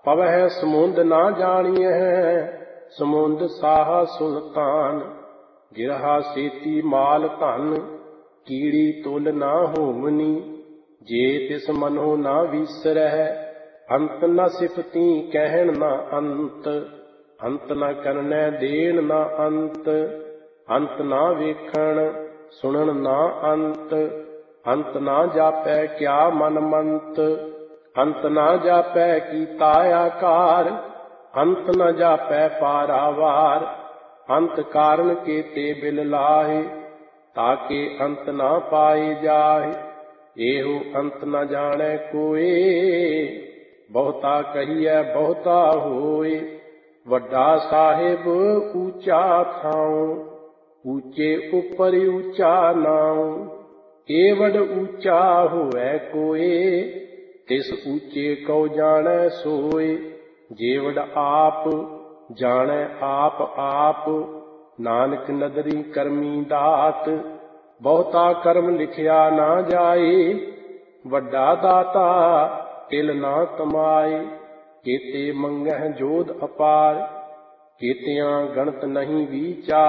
ਪਵਹਿ ਸਮੁੰਦ ਨਾ ਜਾਣੀਐ, ਸਮੁੰਦ ਸਾਹਾ ਸੁਲਤਾਨ। ਗਿਰਹਾ ਸੇਤੀ ਮਾਲ ਧਨ, ਕੀੜੀ ਤੁਲ ਨਾ ਹੋਵਨੀ। ਜੇ ਤਿਸ ਮਨੋ ਨਾ ਵੀਸਰਹਿ, ਅੰਤ ਨ ਸਿਫਤੀ ਕਹਿਣ ਨਾ ਅੰਤ। ਅੰਤ ਨ ਕਰਨੈ ਦੇਣ ਨਾ ਅੰਤ, ਅੰਤ ਨਾ ਵੇਖਣ ਸੁਣਨ ਨਾ ਅੰਤ। ਅੰਤ ਨਾ ਜਾਪੈ ਕਿਆ ਮਨ ਮੰਤ, ਅੰਤ ਨਾ ਜਾਪੈ ਕੀਤਾ ਆਕਾਰ। ਅੰਤ ਨ ਜਾਪੈ ਪਾਰਾਵਾਰ, ਅੰਤ ਕਾਰਨ ਕੇਤੇ ਬਿਲ ਲਾਹੇ। ਤਾਕੇ ਅੰਤ ਨਾ ਪਾਏ ਜਾਹੇ, ਇਹੋ ਅੰਤ ਨ ਜਾਣੈ ਕੋਇ। ਬਹੁਤਾ ਕਹੀਐ ਬਹੁਤਾ ਹੋਇ, ਵੱਡਾ ਸਾਹਿਬ ਊਚਾ ਥਾਉ। ਊਚੇ ਉਪਰ ਊਚਾ ਨਾਉ, ਏਵਡ ਊਚਾ ਹੋਵੈ ਕੋਇ। ਤਿਸ ਊਚੇ ਕਉ ਜਾਣੈ ਸੋਇ, ਜੇਵਡ ਆਪ ਜਾਣੈ ਆਪ ਆਪ। ਨਾਨਕ ਨਦਰੀ ਕਰਮੀ ਦਾਤ, ਬਹੁਤਾ ਕਰਮ ਲਿਖਿਆ ਨਾ ਜਾਏ। ਵੱਡਾ ਦਾਤਾ ਤਿਲ ਨਾ ਕਮਾਏ, ਕੇਤੇ ਮੰਗਹਿ ਜੋਧ ਅਪਾਰ। ਕੇਤਿਆਂ ਗਣਤ ਨਹੀਂ ਵੀਚਾਰ।